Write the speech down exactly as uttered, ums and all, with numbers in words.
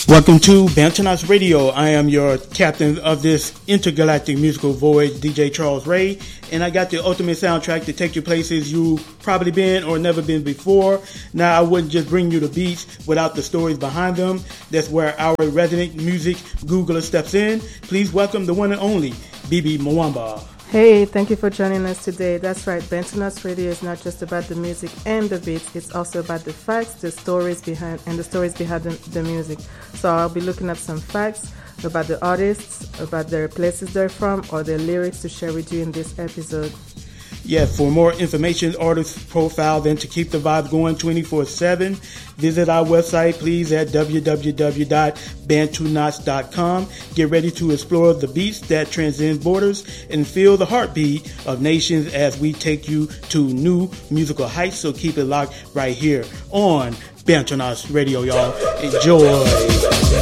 Welcome to Bantanas Radio. I am your captain of this intergalactic musical voyage, D J Charles Ray, and I got the ultimate soundtrack to take you places you've probably been or never been before. Now, I wouldn't just bring you the beats without the stories behind them. That's where our resident music Googler steps in. Please welcome the one and only Bibi Mwamba. Hey, thank you for joining us today. That's right, Bantanas Radio is not just about the music and the beats, it's also about the facts, the stories behind, and the stories behind the, the music. So I'll be looking up some facts about the artists, about their places they're from, or their lyrics to share with you in this episode. Yeah, for more information, artist profile, then to keep the vibe going twenty-four seven, visit our website, please, at w w w dot bantunots dot com. Get ready to explore the beats that transcend borders and feel the heartbeat of nations as we take you to new musical heights. So keep it locked right here on Bantanas Radio, y'all. Enjoy.